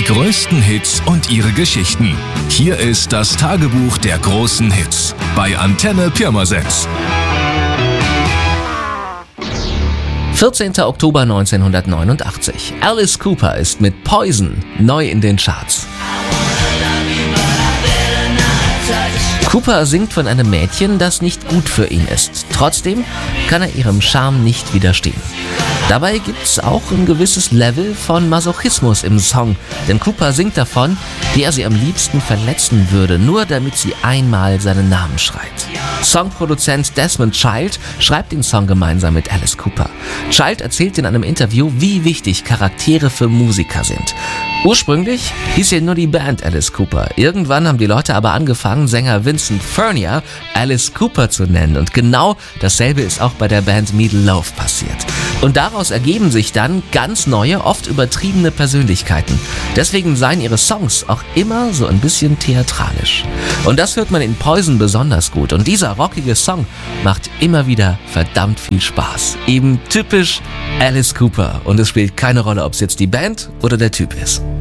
größten Hits und ihre Geschichten. Hier ist das Tagebuch der großen Hits bei Antenne Pirmasens. 14. Oktober 1989. Alice Cooper ist mit Poison neu in den Charts. Cooper singt von einem Mädchen, das nicht gut für ihn ist. Trotzdem kann er ihrem Charme nicht widerstehen. Dabei gibt's auch ein gewisses Level von Masochismus im Song, denn Cooper singt davon, wie er sie am liebsten verletzen würde, nur damit sie einmal seinen Namen schreit. Songproduzent Desmond Child schreibt den Song gemeinsam mit Alice Cooper. Child erzählt in einem Interview, wie wichtig Charaktere für Musiker sind. Ursprünglich hieß hier nur die Band Alice Cooper. Irgendwann haben die Leute aber angefangen, Sänger Vincent Furnier Alice Cooper zu nennen. Und genau dasselbe ist auch bei der Band Meat Loaf passiert. Und daraus ergeben sich dann ganz neue, oft übertriebene Persönlichkeiten. Deswegen seien ihre Songs auch immer so ein bisschen theatralisch. Und das hört man in Poison besonders gut. Und dieser rockige Song macht immer wieder verdammt viel Spaß. Eben typisch Alice Cooper. Und es spielt keine Rolle, ob es jetzt die Band oder der Typ ist.